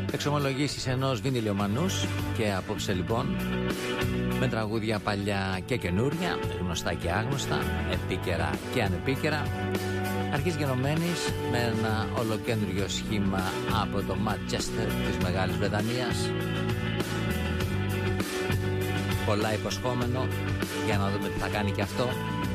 Εξομολογήσεις ενός βινιλιομανούς και απόψε λοιπόν με τραγούδια παλιά και καινούρια, γνωστά και άγνωστα, επίκαιρα και ανεπίκαιρα, αρχής γενομένης με ένα ολοκέντριο σχήμα από το Manchester της Μεγάλης Βρετανίας. Πολλά υποσχόμενο, για να δούμε τι θα κάνει και αυτό.